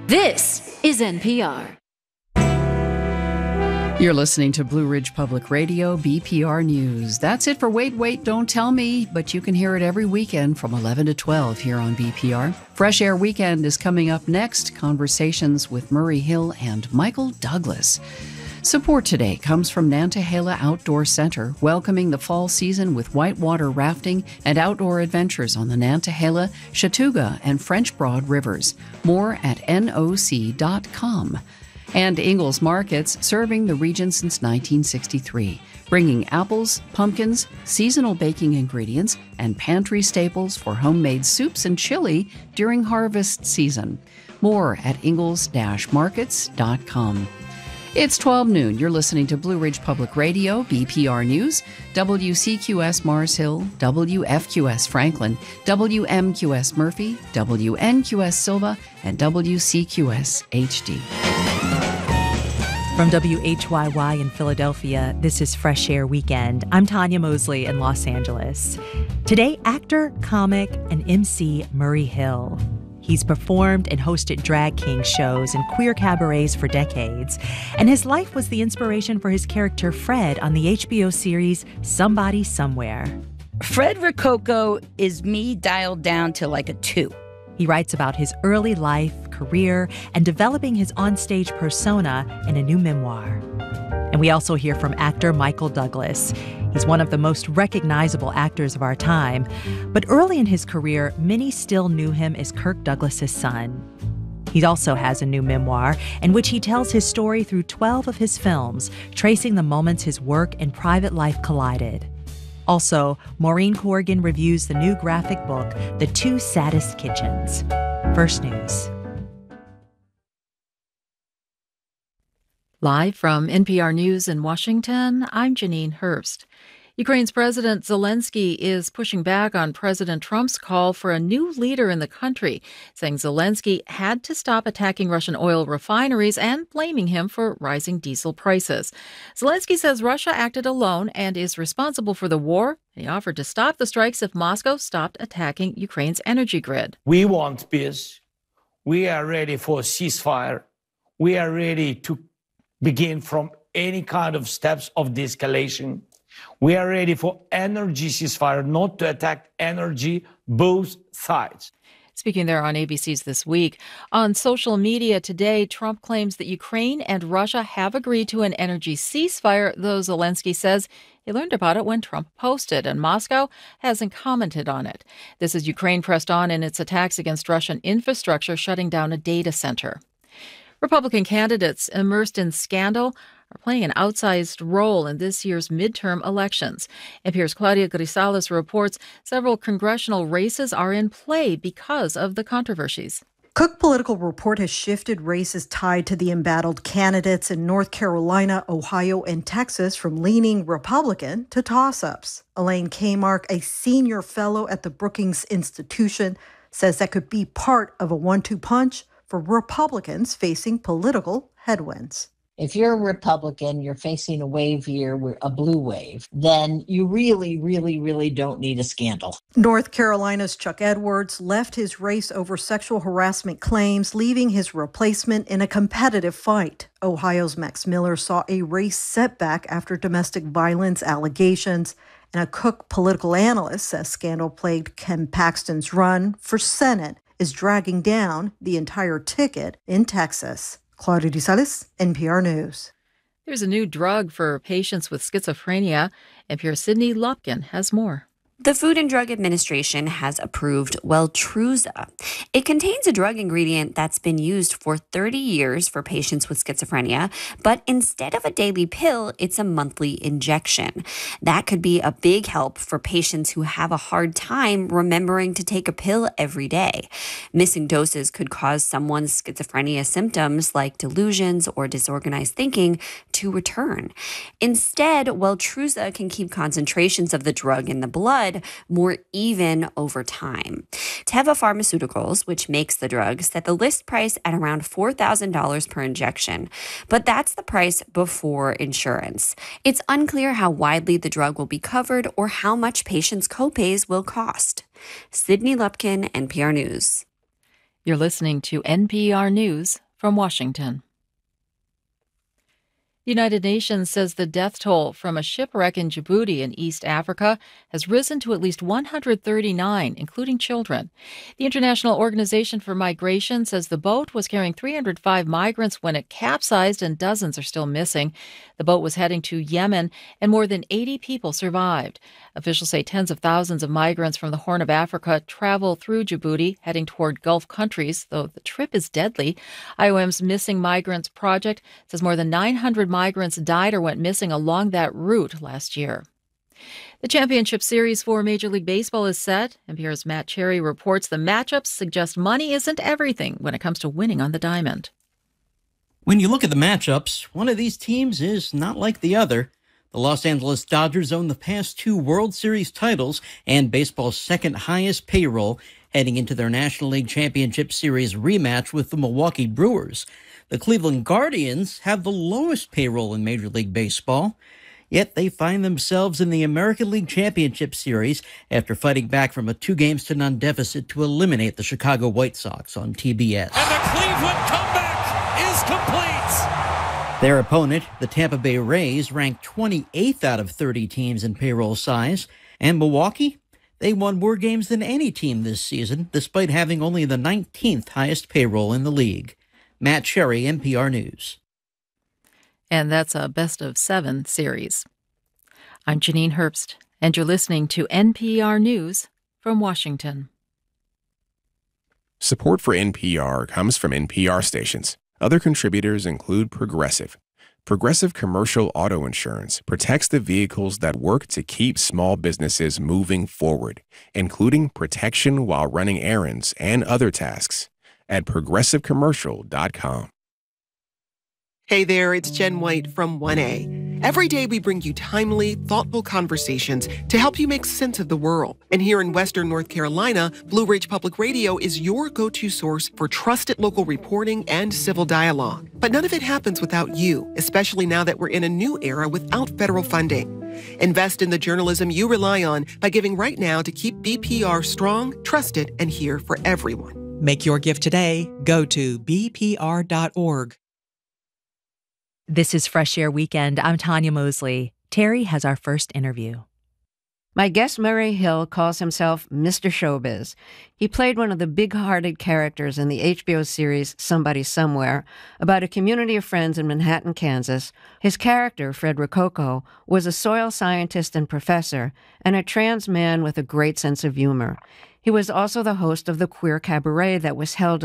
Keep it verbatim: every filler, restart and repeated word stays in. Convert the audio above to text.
This is N P R. You're listening to Blue Ridge Public Radio, B P R News. That's it for Wait, Wait, Don't Tell Me, but you can hear it every weekend from eleven to twelve here on B P R. Fresh Air Weekend is coming up next. Conversations with Murray Hill and Michael Douglas. Support today comes from Nantahala Outdoor Center, welcoming the fall season with whitewater rafting and outdoor adventures on the Nantahala, Chattooga, and French Broad rivers. More at N O C dot com. And Ingalls Markets, serving the region since nineteen sixty-three, bringing apples, pumpkins, seasonal baking ingredients, and pantry staples for homemade soups and chili during harvest season. More at Ingalls Markets dot com. It's twelve noon. You're listening to Blue Ridge Public Radio, B P R News, W C Q S Mars Hill, W F Q S Franklin, W M Q S Murphy, W N Q S Silva, and W C Q S H D. From W H Y Y in Philadelphia, this is Fresh Air Weekend. I'm Tanya Mosley in Los Angeles. Today, actor, comic, and M C Murray Hill. He's performed and hosted drag king shows and queer cabarets for decades, and his life was the inspiration for his character Fred on the H B O series Somebody Somewhere. Fred Rococo is me dialed down to like a two. He writes about his early life, career, and developing his onstage persona in a new memoir. And we also hear from actor Michael Douglas. He's one of the most recognizable actors of our time. But early in his career, many still knew him as Kirk Douglas's son. He also has a new memoir in which he tells his story through twelve of his films, tracing the moments his work and private life collided. Also, Maureen Corrigan reviews the new graphic book, The Two Saddest Kitchens. First News. Live from N P R News in Washington, I'm Janine Hurst. Ukraine's President Zelensky is pushing back on President Trump's call for a new leader in the country, saying Zelensky had to stop attacking Russian oil refineries and blaming him for rising diesel prices. Zelensky says Russia acted alone and is responsible for the war. He offered to stop the strikes if Moscow stopped attacking Ukraine's energy grid. We want peace. We are ready for a ceasefire. We are ready to begin from any kind of steps of de-escalation. We are ready for energy ceasefire, not to attack energy, both sides. Speaking there on A B C's This Week, on social media today, Trump claims that Ukraine and Russia have agreed to an energy ceasefire, though Zelensky says he learned about it when Trump posted, and Moscow hasn't commented on it. This as Ukraine pressed on in its attacks against Russian infrastructure, shutting down a data center. Republican candidates immersed in scandal are playing an outsized role in this year's midterm elections. N P R's Claudia Grisales reports several congressional races are in play because of the controversies. Cook Political Report has shifted races tied to the embattled candidates in North Carolina, Ohio, and Texas from leaning Republican to toss-ups. Elaine Kmark, a senior fellow at the Brookings Institution, says that could be part of a one two punch for Republicans facing political headwinds. If you're a Republican, you're facing a wave here, a blue wave, then you really, really, really don't need a scandal. North Carolina's Chuck Edwards left his race over sexual harassment claims, leaving his replacement in a competitive fight. Ohio's Max Miller saw a race setback after domestic violence allegations, and a Cook political analyst says scandal-plagued Ken Paxton's run for Senate is dragging down the entire ticket in Texas. Claudia Grisales, N P R News. There's a new drug for patients with schizophrenia. N P R's Sydney Lupkin has more. The Food and Drug Administration has approved Weltruza. It contains a drug ingredient that's been used for thirty years for patients with schizophrenia, but instead of a daily pill, it's a monthly injection. That could be a big help for patients who have a hard time remembering to take a pill every day. Missing doses could cause someone's schizophrenia symptoms like delusions or disorganized thinking to return. Instead, Weltruza can keep concentrations of the drug in the blood more even over time. Teva Pharmaceuticals, which makes the drug, set the list price at around four thousand dollars per injection, but that's the price before insurance. It's unclear how widely the drug will be covered or how much patients' copays will cost. Sydney Lupkin, N P R News. You're listening to N P R News from Washington. The United Nations says the death toll from a shipwreck in Djibouti in East Africa has risen to at least one hundred thirty-nine, including children. The International Organization for Migration says the boat was carrying three hundred five migrants when it capsized and dozens are still missing. The boat was heading to Yemen and more than eighty people survived. Officials say tens of thousands of migrants from the Horn of Africa travel through Djibouti, heading toward Gulf countries, though the trip is deadly. I O M's Missing Migrants Project says more than nine hundred migrants died or went missing along that route last year. The championship series for Major League Baseball is set. N P R's Matt Cherry reports the matchups suggest money isn't everything when it comes to winning on the diamond. When you look at the matchups, one of these teams is not like the other. The Los Angeles Dodgers own the past two World Series titles and baseball's second highest payroll, heading into their National League Championship Series rematch with the Milwaukee Brewers. The Cleveland Guardians have the lowest payroll in Major League Baseball, yet they find themselves in the American League Championship Series after fighting back from a two games to none deficit to eliminate the Chicago White Sox on T B S. And the Cleveland comeback is complete. Their opponent, the Tampa Bay Rays, ranked twenty-eighth out of thirty teams in payroll size, and Milwaukee, they won more games than any team this season, despite having only the nineteenth highest payroll in the league. Matt Cherry, N P R News. And that's a best of seven series. I'm Janine Herbst, and you're listening to N P R News from Washington. Support for N P R comes from N P R stations. Other contributors include Progressive. Progressive Commercial Auto Insurance protects the vehicles that work to keep small businesses moving forward, including protection while running errands and other tasks. At progressive commercial dot com. Hey there, it's Jen White from one A. Every day we bring you timely, thoughtful conversations to help you make sense of the world. And here in Western North Carolina, Blue Ridge Public Radio is your go-to source for trusted local reporting and civil dialogue. But none of it happens without you, especially now that we're in a new era without federal funding. Invest in the journalism you rely on by giving right now to keep B P R strong, trusted, and here for everyone. Make your gift today. Go to b p r dot org. This is Fresh Air Weekend. I'm Tanya Mosley. Terry has our first interview. My guest, Murray Hill, calls himself Mister Showbiz. He played one of the big-hearted characters in the H B O series Somebody Somewhere about a community of friends in Manhattan, Kansas. His character, Fred Rococo, was a soil scientist and professor and a trans man with a great sense of humor. He was also the host of the Queer Cabaret that was held